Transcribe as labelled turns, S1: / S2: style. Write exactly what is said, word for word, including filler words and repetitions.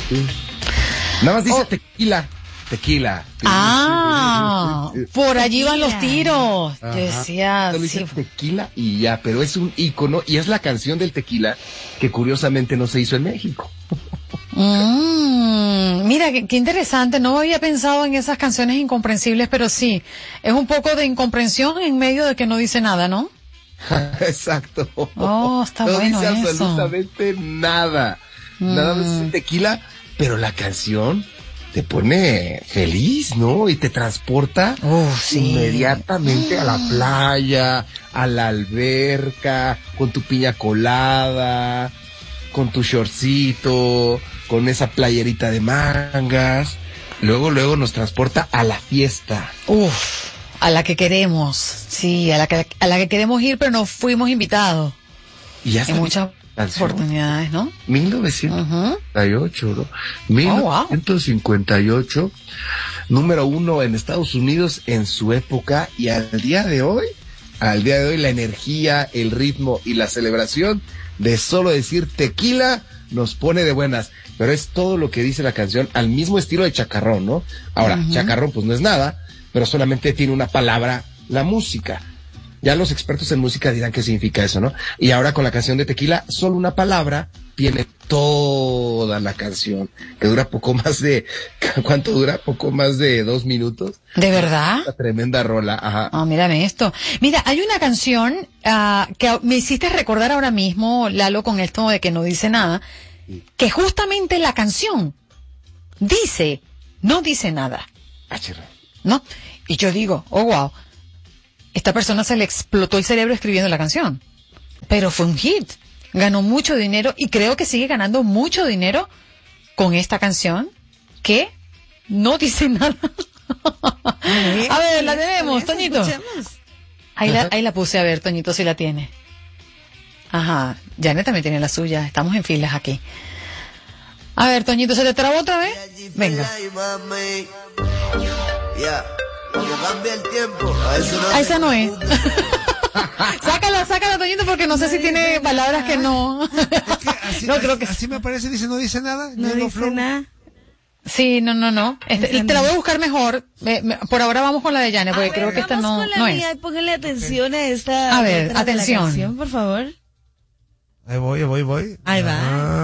S1: Sí. Nada más dice oh. tequila. Tequila.
S2: Ah, por allí van los tiros.
S1: Ajá.
S2: Decía,
S1: Solo dice
S2: sí.
S1: tequila y ya, pero es un ícono y es la canción del tequila que curiosamente no se hizo en México.
S2: Mm, mira, qué, qué interesante. No había pensado en esas canciones incomprensibles, pero sí, es un poco de incomprensión en medio de que no dice nada, ¿no?
S1: Exacto.
S2: Oh, está
S1: no
S2: bueno
S1: dice
S2: eso.
S1: absolutamente nada.
S2: Mm.
S1: Nada más dice tequila, pero la canción te pone feliz, ¿no? Y te transporta
S2: uh, sí.
S1: inmediatamente a la playa, a la alberca, con tu piña colada, con tu shortcito, con esa playerita de mangas. Luego, luego nos transporta a la fiesta.
S2: Uf, a la que queremos, sí, a la que, a la que queremos ir, pero no fuimos invitados.
S1: Y ya
S2: en muchas oportunidades, ¿no?
S1: mil novecientos cincuenta y ocho, uh-huh. ¿no? mil novecientos cincuenta y ocho, oh, wow. Número uno en Estados Unidos en su época, y al día de hoy, al día de hoy la energía, el ritmo y la celebración de solo decir tequila nos pone de buenas, pero es todo lo que dice la canción al mismo estilo de Chacarrón, ¿no? Ahora, uh-huh. Chacarrón pues no es nada, pero solamente tiene una palabra, la música. Ya los expertos en música dirán qué significa eso, ¿no? Y ahora con la canción de Tequila, solo una palabra tiene toda la canción, que dura poco más de, ¿cuánto dura? Poco más de dos minutos.
S2: ¿De verdad?
S1: Una tremenda rola, ajá.
S2: Ah, oh, mírame esto. Mira, hay una canción uh, que me hiciste recordar ahora mismo, Lalo, con esto de que no dice nada, sí. Que justamente la canción dice, no dice nada.
S1: Ah, chirra.
S2: ¿No? Y yo digo, oh, wow. Esta persona se le explotó el cerebro escribiendo la canción, pero fue un hit, ganó mucho dinero y creo que sigue ganando mucho dinero con esta canción que no dice nada. A ver, la tenemos, Toñito. Ahí la, ahí la puse, a ver, Toñito, si la tiene. Ajá, Janet también tiene la suya, estamos en filas aquí. A ver, Toñito, ¿se te trabó otra vez? Venga.
S3: Como cambia el tiempo.
S2: Ah, esa no es. sácala, sácala, Toñito, porque no, no sé si tiene palabras nada. Que no.
S4: Es que así,
S2: no,
S4: así,
S2: creo que
S4: así me parece, dice, no dice nada.
S5: No dice flow. Nada.
S2: Sí, no, no, no. Este, te la voy a buscar mejor. Me, me, por ahora vamos con la de Janet, porque
S5: a
S2: creo
S5: ver,
S2: que esta no,
S5: con la
S2: no
S5: mía,
S2: es.
S5: Póngale atención a esta.
S2: A ver, atención.
S5: Canción, por favor.
S4: Ahí voy, ahí voy, voy.
S5: Ahí va.
S4: Ah.